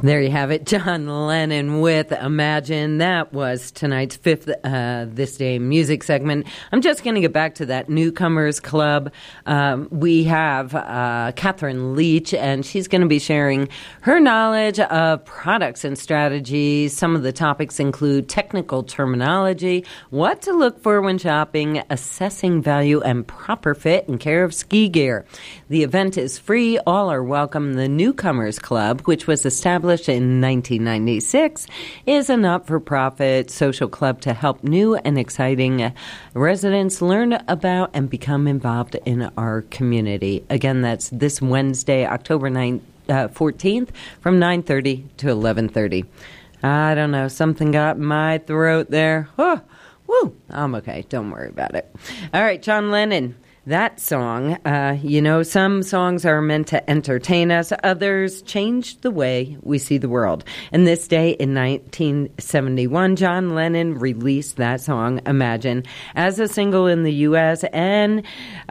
There you have it, John Lennon with Imagine. That was tonight's fifth This Day music segment. I'm just going to get back to that Newcomers Club. We have Catherine Leach, and she's going to be sharing her knowledge of products and strategies. Some of the topics include technical terminology, what to look for when shopping, assessing value, and proper fit and care of ski gear. The event is free. All are welcome. The Newcomers Club, which was established in 1996, is a not-for-profit social club to help new and exciting residents learn about and become involved in our community. Again, that's this Wednesday, October 14th, from 9:30 to 11:30. I don't know, something got in my throat there. Oh, woo, I'm okay. Don't worry about it. All right, John Lennon. That song, some songs are meant to entertain us. Others change the way we see the world. And this day in 1971, John Lennon released that song, Imagine, as a single in the U.S. And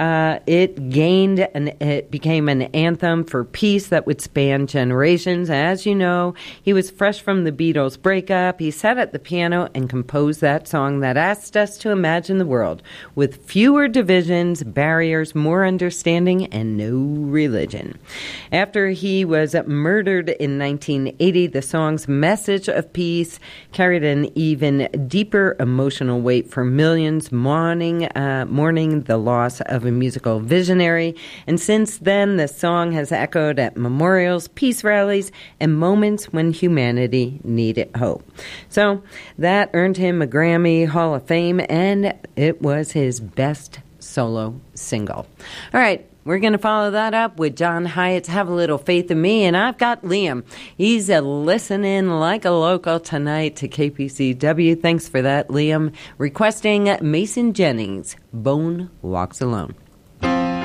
it became an anthem for peace that would span generations. As you know, he was fresh from the Beatles' breakup. He sat at the piano and composed that song that asked us to imagine the world with fewer divisions, barriers, more understanding, and no religion. After he was murdered in 1980, the song's message of peace carried an even deeper emotional weight for millions mourning the loss of a musical visionary. And since then, the song has echoed at memorials, peace rallies, and moments when humanity needed hope. So that earned him a Grammy Hall of Fame, and it was his best solo single. All right, we're going to follow that up with John Hyatt's Have a Little Faith in Me, and I've got Liam. He's listening like a local tonight to KPCW. Thanks for that, Liam. Requesting Mason Jennings, Bone Walks Alone.